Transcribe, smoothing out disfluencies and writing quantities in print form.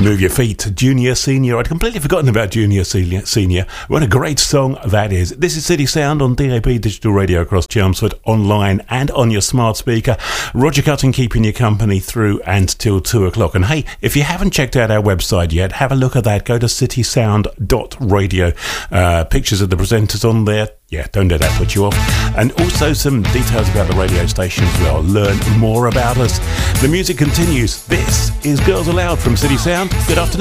Move your feet, Junior Senior. I'd completely forgotten about Junior Senior. What a great song that is. This is City Sound on DAB Digital Radio across Chelmsford, online and on your smart speaker. Roger Cutting keeping you company through and till 2 o'clock. And hey, if you haven't checked out our website yet, have a look at that. Go to citysound.radio. Pictures of the presenters on there. Yeah, don't let that put you off. And also some details about the radio station as well. Learn more about us. The music continues. This is Girls Aloud from City Sound. Good afternoon.